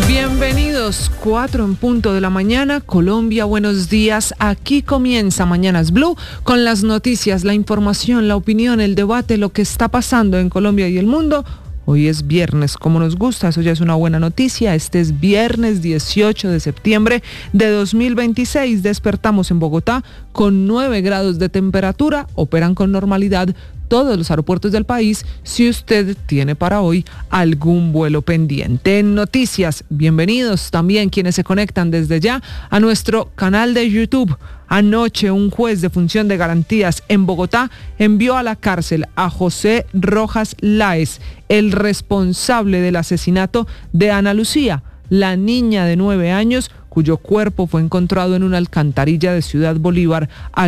Bienvenidos, 4:00 a.m, Colombia, buenos días. Aquí comienza Mañanas Blue con las noticias, la información, la opinión, el debate, lo que está pasando en Colombia y el mundo. Hoy es viernes, como nos gusta, eso ya es una buena noticia. Este es viernes 18 de septiembre de 2026. Despertamos en Bogotá con 9 grados de temperatura. Operan con normalidad todos los aeropuertos del país si usted tiene para hoy algún vuelo pendiente. En noticias, bienvenidos también quienes se conectan desde ya a nuestro canal de YouTube. Anoche, un juez de función de garantías en Bogotá envió a la cárcel a José Rojas Láez, el responsable del asesinato de Ana Lucía, la niña de 9 años, cuyo cuerpo fue encontrado en una alcantarilla de Ciudad Bolívar